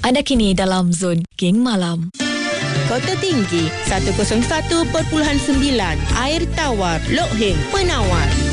Anda kini dalam Zon Geng Malam. Kota Tinggi 101.9, air tawar, Lok Heng, penawar.